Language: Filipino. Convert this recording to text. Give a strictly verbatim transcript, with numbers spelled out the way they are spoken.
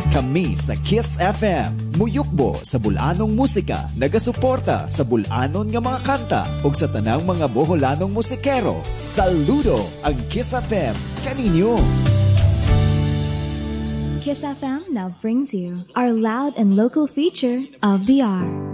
Kami sa Kiss F M, muyukbo sa bulanong musika, nagasuporta sa bulanon nga mga kanta ug sa tanang mga boholanong musikero. Saludo ang Kiss F M kaninyo. Kiss F M now brings you our loud and local feature of the hour.